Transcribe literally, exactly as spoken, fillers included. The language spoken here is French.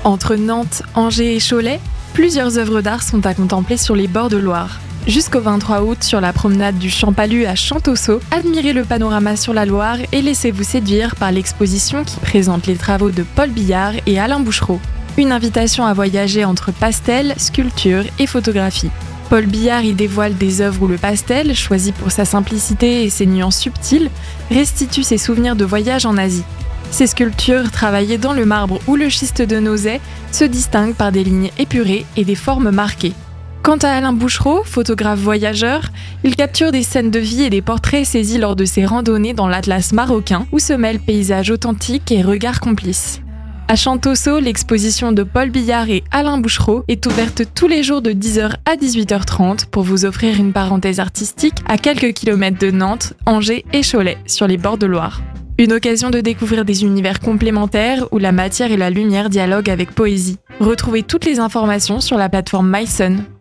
Entre Nantes, Angers et Cholet, plusieurs œuvres d'art sont à contempler sur les bords de Loire. Jusqu'au vingt-trois août, sur la promenade du Champalu à Champtoceau, admirez le panorama sur la Loire et laissez-vous séduire par l'exposition qui présente les travaux de Paul Billard et Alain Bouchereau. Une invitation à voyager entre pastel, sculpture et photographie. Paul Billard y dévoile des œuvres où le pastel, choisi pour sa simplicité et ses nuances subtiles, restitue ses souvenirs de voyage en Asie. Ces sculptures, travaillées dans le marbre ou le schiste de Nozay, se distinguent par des lignes épurées et des formes marquées. Quant à Alain Bouchereau, photographe voyageur, il capture des scènes de vie et des portraits saisis lors de ses randonnées dans l'Atlas marocain, où se mêlent paysages authentiques et regards complices. À Champtoceau, l'exposition de Paul Billard et Alain Bouchereau est ouverte tous les jours de dix heures à dix-huit heures trente pour vous offrir une parenthèse artistique à quelques kilomètres de Nantes, Angers et Cholet, sur les bords de Loire. Une occasion de découvrir des univers complémentaires où la matière et la lumière dialoguent avec poésie. Retrouvez toutes les informations sur la plateforme mysun.